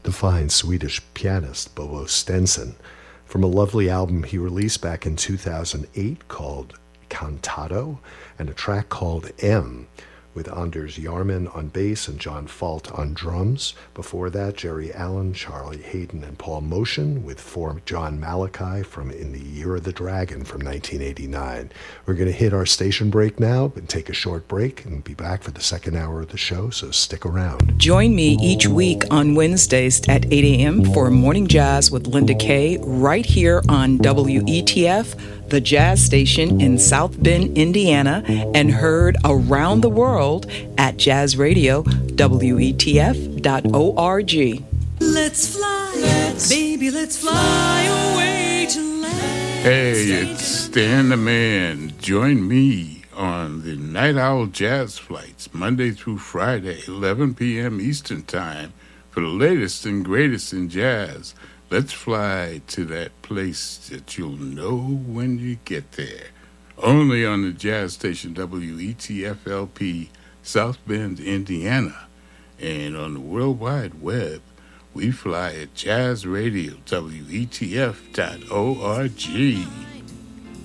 the fine Swedish pianist Bobo Stenson, from a lovely album he released back in 2008 called Cantado, and a track called M, with Anders Jarman on bass and John Falt on drums. Before that, Jerry Allen, Charlie Hayden, and Paul Motion with John Malachi from In the Year of the Dragon from 1989. We're going to hit our station break now and take a short break and be back for the second hour of the show, so stick around. Join me each week on Wednesdays at 8 a.m. for Morning Jazz with Linda Kay right here on WETF, the jazz station in South Bend, Indiana, and heard around the world at jazzradio.wetf.org. Let's fly, baby, let's fly away to land. Hey, it's Stan the Man. Join me on the Night Owl Jazz Flights, Monday through Friday, 11 p.m. Eastern Time, for the latest and greatest in jazz. Let's fly to that place that you'll know when you get there. Only on the jazz station WETF-LP, South Bend, Indiana. And on the World Wide Web, we fly at jazzradio.wetf.org.